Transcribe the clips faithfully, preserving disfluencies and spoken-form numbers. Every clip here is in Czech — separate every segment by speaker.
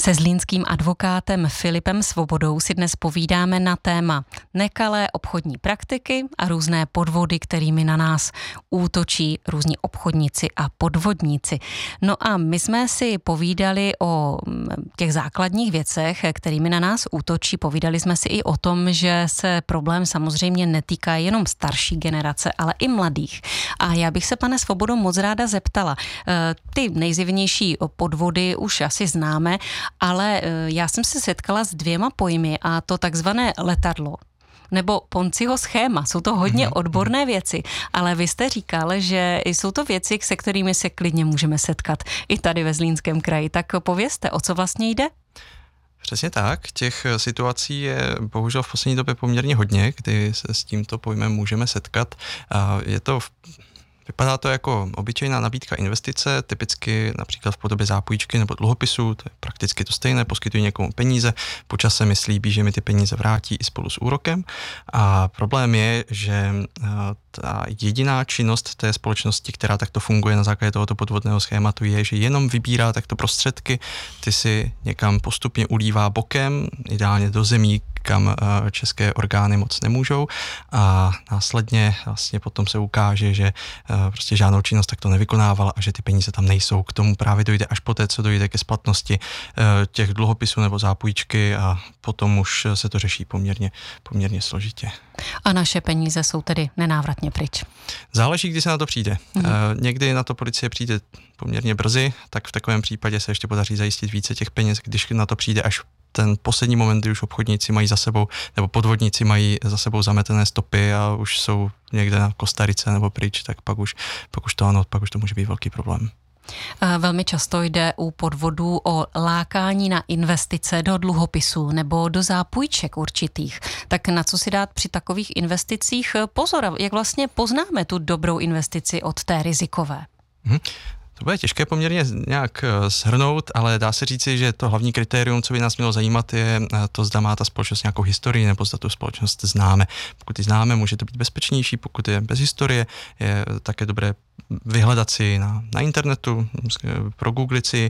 Speaker 1: Se zlínským advokátem Filipem Svobodou si dnes povídáme na téma nekalé obchodní praktiky a různé podvody, kterými na nás útočí různí obchodníci a podvodníci. No a my jsme si povídali o těch základních věcech, kterými na nás útočí. Povídali jsme si i o tom, že se problém samozřejmě netýká jenom starší generace, ale i mladých. A já bych se, pane Svobodo, moc ráda zeptala. Ty nejzjevnější podvody už asi známe, ale já jsem se setkala s dvěma pojmy, a to takzvané letadlo nebo Ponciho schéma. Jsou to hodně odborné věci, ale vy jste říkal, že jsou to věci, se kterými se klidně můžeme setkat i tady ve Zlínském kraji. Tak povězte, o co vlastně jde?
Speaker 2: Přesně tak. Těch situací je bohužel v poslední době poměrně hodně, kdy se s tímto pojmem můžeme setkat. Je to v Vypadá to jako obyčejná nabídka investice, typicky například v podobě zápůjčky nebo dluhopisů, to je prakticky to stejné, poskytují někomu peníze, po čase mi slíbí, že mi ty peníze vrátí i spolu s úrokem. A problém je, že ta jediná činnost té společnosti, která takto funguje na základě tohoto podvodného schématu, je, že jenom vybírá takto prostředky, ty si někam postupně ulívá bokem, ideálně do zemí, kam české orgány moc nemůžou, a následně vlastně potom se ukáže, že prostě žádnou činnost takto nevykonávala a že ty peníze tam nejsou. K tomu právě dojde až poté, co dojde ke splatnosti těch dluhopisů nebo zápůjčky, a potom už se to řeší poměrně, poměrně složitě.
Speaker 1: A naše peníze jsou tedy nenávratně pryč.
Speaker 2: Záleží, kdy se na to přijde.
Speaker 1: Mhm.
Speaker 2: Někdy na to policie přijde poměrně brzy, tak v takovém případě se ještě podaří zajistit více těch peněz. Když na to přijde až ten poslední moment, kdy už obchodníci mají za sebou, nebo podvodníci mají za sebou zametené stopy a už jsou někde na Kostarice nebo pryč, tak pak už, pak už to ano, pak už to může být velký problém.
Speaker 1: Velmi často jde u podvodů o lákání na investice do dluhopisů nebo do zápůjček určitých. Tak na co si dát při takových investicích pozor? Jak vlastně poznáme tu dobrou investici od té rizikové?
Speaker 2: Hmm. To bude těžké poměrně nějak shrnout, ale dá se říci, že to hlavní kritérium, co by nás mělo zajímat, je to, zda má ta společnost nějakou historii, nebo zda tu společnost známe. Pokud ji známe, může to být bezpečnější, pokud je bez historie, je také dobré vyhledat si na, na internetu, progooglit si.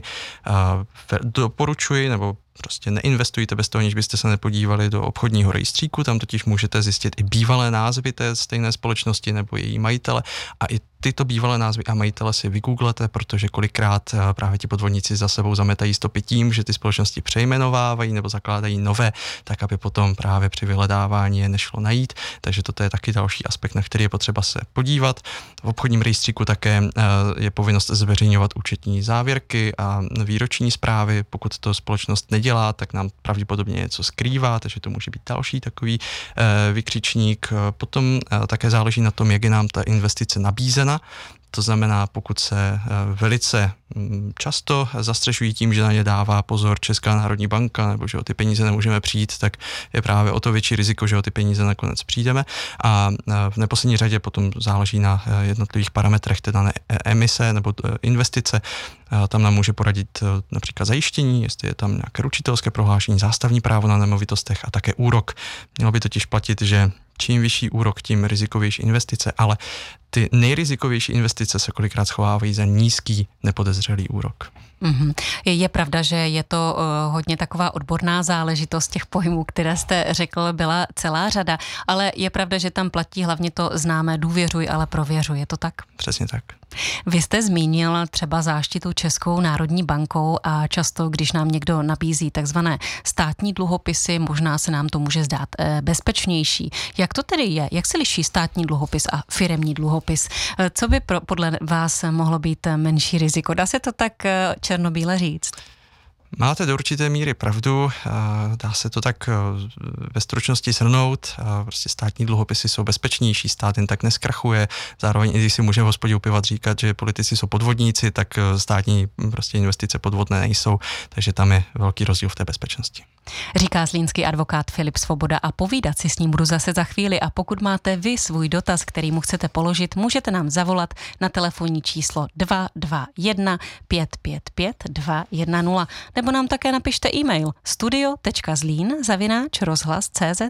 Speaker 2: Doporučuji, nebo prostě neinvestujte bez toho, aniž byste se nepodívali do obchodního rejstříku, tam totiž můžete zjistit i bývalé názvy té stejné společnosti nebo její majitele, a i tyto bývalé názvy a majitele si vygooglete, protože kolikrát právě ti podvodníci za sebou zametají stopy tím, že ty společnosti přejmenovávají nebo zakládají nové, tak aby potom právě při vyhledávání je nešlo najít. Takže toto je taky další aspekt, na který je potřeba se podívat. V obchodním rejstříku také je povinnost zveřejňovat účetní závěrky a výroční zprávy. Pokud to společnost nedělá, tak nám pravděpodobně něco skrývá, takže to může být další takový vykřičník. Potom také záleží na tom, jak je nám ta investice nabízena. To znamená, pokud se velice často zastřešují tím, že na ně dává pozor Česká národní banka, nebo že o ty peníze nemůžeme přijít, tak je právě o to větší riziko, že o ty peníze nakonec přijdeme. A v neposlední řadě potom záleží na jednotlivých parametrech, teda na emise nebo investice. Tam nám může poradit například zajištění, jestli je tam nějaké ručitelské prohlášení, zástavní právo na nemovitostech a také úrok. Mělo by totiž platit, že čím vyšší úrok, tím rizikovější investice, ale ty nejrizikovější investice se kolikrát schovávají za nízký nepodezřelý úrok.
Speaker 1: Mm-hmm. Je pravda, že je to uh, hodně taková odborná záležitost, těch pojmů, které jste řekl, byla celá řada, ale je pravda, že tam platí hlavně to známé důvěřuj, ale prověřuj, je to tak?
Speaker 2: Přesně tak.
Speaker 1: Vy jste zmínil třeba záštitu Českou národní bankou, a často, když nám někdo nabízí takzvané státní dluhopisy, možná se nám to může zdát eh, bezpečnější. Jak to tedy je? Jak se liší státní dluhopis a firemní dluhopis? Co by pro, podle vás mohlo být menší riziko? Dá se to tak eh, černobíle říct?
Speaker 2: Máte do určité míry pravdu, dá se to tak ve stručnosti shrnout. Prostě státní dluhopisy jsou bezpečnější, stát jen tak neskrachuje. Zároveň, i když si můžeme v hospodě upívat říkat, že politici jsou podvodníci, tak státní prostě investice podvodné nejsou, takže tam je velký rozdíl v té bezpečnosti.
Speaker 1: Říká zlínský advokát Filip Svoboda, a povídat si s ním budu zase za chvíli, a pokud máte vy svůj dotaz, který mu chcete položit, můžete nám zavolat na telefonní číslo dva dva jedna pět pět pět dva jedna nula, nebo nám také napište e-mail studio tečka zlín zavináč rozhlas tečka cé zet.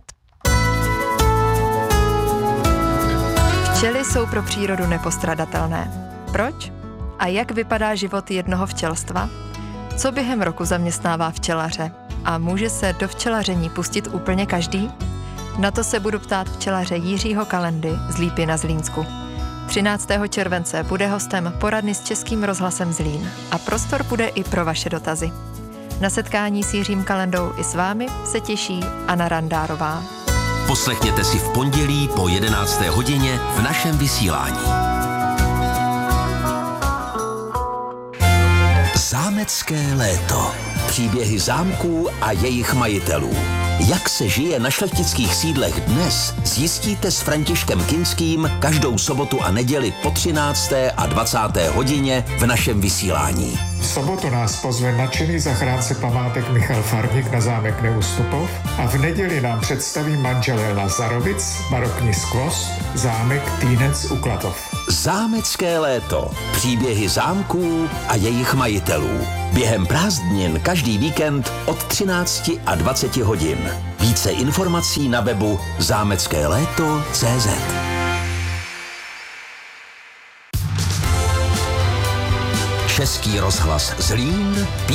Speaker 3: Včely jsou pro přírodu nepostradatelné. Proč? A jak vypadá život jednoho včelstva? Co během roku zaměstnává včelaře? A může se do včelaření pustit úplně každý? Na to se budu ptát včelaře Jiřího Kalendy z Lípy na Zlínsku. třináctého července bude hostem poradny s Českým rozhlasem Zlín a prostor bude i pro vaše dotazy. Na setkání s Jiřím Kalendou i s vámi se těší Anna Randárová.
Speaker 4: Poslechněte si v pondělí po jedenácté hodině v našem vysílání. Zámecké léto. Příběhy zámků a jejich majitelů. Jak se žije na šlechtických sídlech dnes, zjistíte s Františkem Kinským každou sobotu a neděli po třinácté a dvacáté hodině v našem vysílání.
Speaker 5: V sobotu nás pozve nadšený zachránce památek Michal Farník na zámek Neustupov a v neděli nám představí manželé Lazarovic, barokní skvost, zámek Týnec u Klatov.
Speaker 4: Zámecké léto. Příběhy zámků a jejich majitelů. Během prázdnin každý víkend od třinácti a dvaceti hodin. Více informací na webu zámecké léto tečka cé zet. Český rozhlas Zlín.